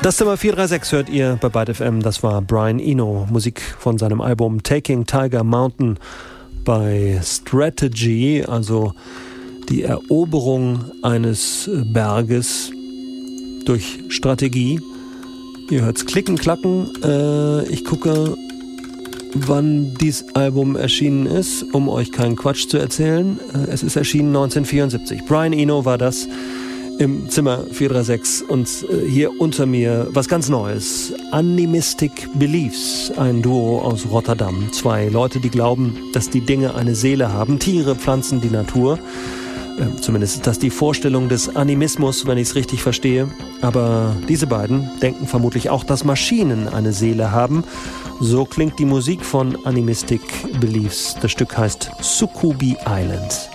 Das Zimmer 436 hört ihr bei Byte FM. Das war Brian Eno, Musik von seinem Album Taking Tiger Mountain bei Strategy, also die Eroberung eines Berges durch Strategie. Ihr hört's klicken, klacken. Ich gucke, wann dieses Album erschienen ist, um euch keinen Quatsch zu erzählen. Es ist erschienen 1974. Brian Eno war das im Zimmer 436 und hier unter mir was ganz Neues. Animistic Beliefs, ein Duo aus Rotterdam. Zwei Leute, die glauben, dass die Dinge eine Seele haben. Tiere, Pflanzen, die Natur. Zumindest ist das die Vorstellung des Animismus, wenn ich es richtig verstehe. Aber diese beiden denken vermutlich auch, dass Maschinen eine Seele haben. So klingt die Musik von Animistic Beliefs. Das Stück heißt Sukubi Island.